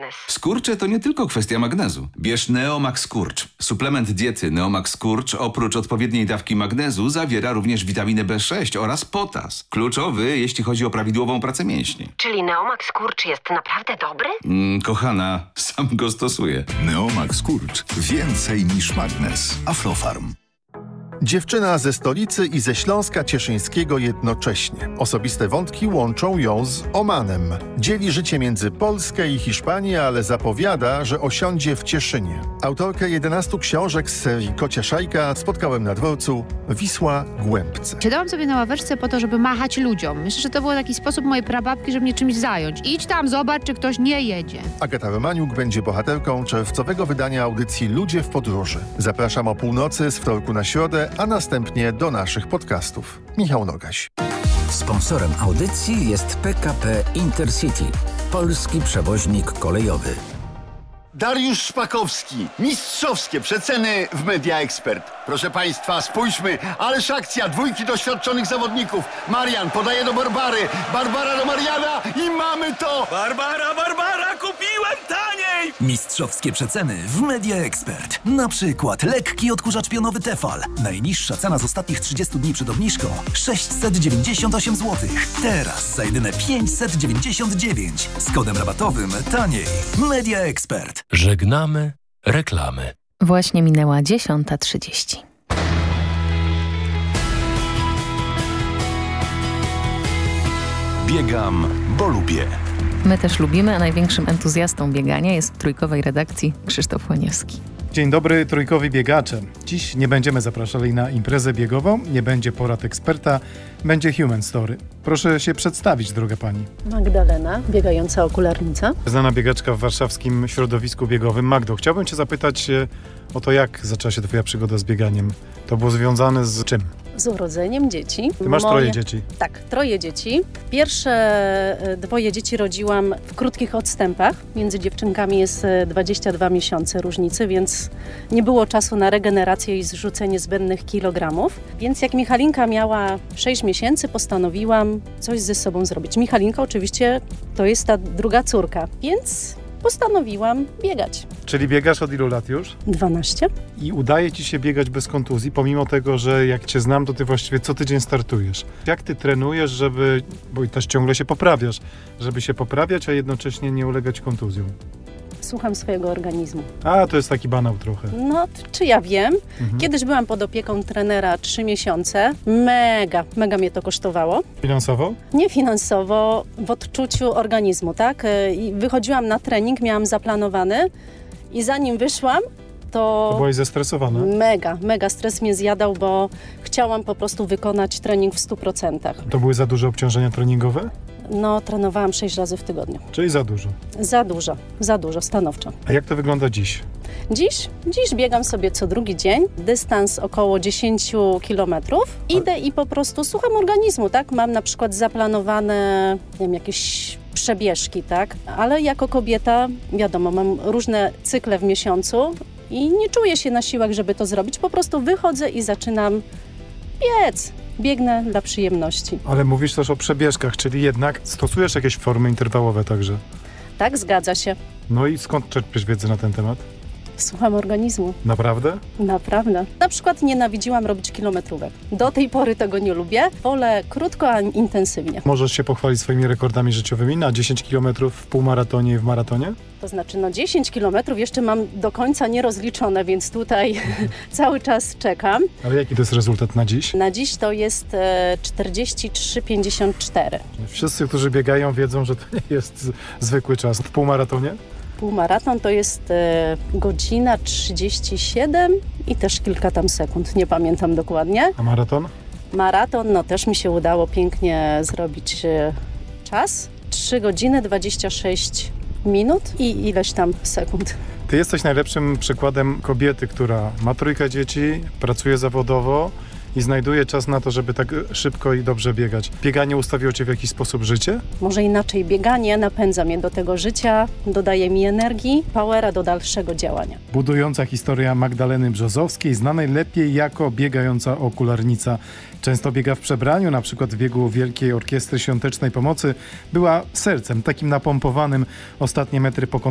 Magnes? Skurcze to nie tylko kwestia magnezu. Bierz Neomax Skurcz. Suplement diety Neomax Skurcz oprócz odpowiedniej dawki magnezu zawiera również witaminę B6 oraz potas. Kluczowy, jeśli chodzi o prawidłową pracę mięśni. Czyli Neomax Skurcz jest naprawdę dobry? Kochana, sam go stosuję. Neomax Skurcz. Więcej niż magnez. Aflofarm. Dziewczyna ze stolicy i ze Śląska Cieszyńskiego jednocześnie. Osobiste wątki łączą ją z Omanem. Dzieli życie między Polskę i Hiszpanię, ale zapowiada, że osiądzie w Cieszynie. Autorkę 11 książek z serii Kocia Szajka spotkałem na dworcu Wisła Głębce. Siadałam sobie na ławeczce po to, żeby machać ludziom. Myślę, że to był taki sposób mojej prababki, żeby mnie czymś zająć. Idź tam, zobacz, czy ktoś nie jedzie. Agata Romaniuk będzie bohaterką czerwcowego wydania audycji Ludzie w podróży. Zapraszam o północy z wtorku na środę, a następnie do naszych podcastów. Michał Nogaś. Sponsorem audycji jest PKP Intercity, polski przewoźnik kolejowy. Dariusz Szpakowski. Mistrzowskie przeceny w Media Expert. Proszę Państwa, spójrzmy, ależ akcja, dwójki doświadczonych zawodników. Marian podaje do Barbary, Barbara do Mariana i mamy to! Barbara, kupiłem taniej! Mistrzowskie przeceny w Media Expert. Na przykład lekki odkurzacz pionowy Tefal. Najniższa cena z ostatnich 30 dni przed obniżką 698 zł. Teraz za jedyne 599. Z kodem rabatowym taniej. Media Expert. Żegnamy reklamy. Właśnie minęła 10:30. Biegam, bo lubię. My też lubimy, a największym entuzjastą biegania jest w trójkowej redakcji Krzysztof Łaniewski. Dzień dobry trójkowi biegacze. Dziś nie będziemy zapraszali na imprezę biegową, nie będzie porad eksperta, będzie Human Story. Proszę się przedstawić, droga pani. Magdalena, biegająca okularnica. Znana biegaczka w warszawskim środowisku biegowym. Magdo, chciałbym cię zapytać o to, jak zaczęła się twoja przygoda z bieganiem. To było związane z czym? Z urodzeniem dzieci. Ty masz troje dzieci? Tak, troje dzieci. Pierwsze dwoje dzieci rodziłam w krótkich odstępach. Między dziewczynkami jest 22 miesiące różnicy, więc nie było czasu na regenerację i zrzucenie zbędnych kilogramów. Więc jak Michalinka miała 6 miesięcy, postanowiłam coś ze sobą zrobić. Michalinka oczywiście to jest ta druga córka, więc postanowiłam biegać. Czyli biegasz od ilu lat już? 12. I udaje ci się biegać bez kontuzji, pomimo tego, że jak cię znam, to ty właściwie co tydzień startujesz. Jak ty trenujesz, bo też ciągle się poprawiasz, żeby się poprawiać, a jednocześnie nie ulegać kontuzjom? Słucham swojego organizmu. A, to jest taki banał trochę. No, czy ja wiem. Kiedyś byłam pod opieką trenera 3 miesiące. Mega mnie to kosztowało. Finansowo? Nie finansowo, w odczuciu organizmu, tak? I wychodziłam na trening, miałam zaplanowany i zanim wyszłam, to byłaś zestresowana? Mega stres mnie zjadał, bo chciałam po prostu wykonać trening w 100%. To były za duże obciążenia treningowe? No, trenowałam 6 razy w tygodniu. Czyli za dużo? Za dużo, stanowczo. A jak to wygląda dziś? Dziś biegam sobie co drugi dzień, dystans około 10 kilometrów. Idę i po prostu słucham organizmu, tak? Mam na przykład zaplanowane, nie wiem, jakieś przebieżki, tak? Ale jako kobieta, wiadomo, mam różne cykle w miesiącu i nie czuję się na siłach, żeby to zrobić. Po prostu wychodzę i zaczynam biec. Biegnę dla przyjemności. Ale mówisz też o przebieżkach, czyli jednak stosujesz jakieś formy interwałowe także? Tak, zgadza się. No i skąd czerpiesz wiedzę na ten temat? Słucham organizmu. Naprawdę? Naprawdę. Na przykład nienawidziłam robić kilometrówek. Do tej pory tego nie lubię. Wolę krótko, a intensywnie. Możesz się pochwalić swoimi rekordami życiowymi na 10 km w półmaratonie i w maratonie? To znaczy, 10 kilometrów jeszcze mam do końca nierozliczone, więc tutaj cały czas czekam. Ale jaki to jest rezultat na dziś? Na dziś to jest 43,54. Wszyscy, którzy biegają, wiedzą, że to nie jest zwykły czas. W półmaratonie? Półmaraton to jest godzina 37 i też kilka tam sekund, nie pamiętam dokładnie. A maraton? Maraton, no też mi się udało pięknie zrobić czas. 3 godziny 26 minut i ileś tam sekund. Ty jesteś najlepszym przykładem kobiety, która ma 3 dzieci, pracuje zawodowo i znajduje czas na to, żeby tak szybko i dobrze biegać. Bieganie ustawiło cię w jakiś sposób życie? Może inaczej, bieganie napędza mnie do tego życia, dodaje mi energii, powera do dalszego działania. Budująca historia Magdaleny Brzozowskiej, znanej lepiej jako biegająca okularnica. Często biega w przebraniu, na przykład w biegu Wielkiej Orkiestry Świątecznej Pomocy. Była sercem takim napompowanym, ostatnie metry pokonała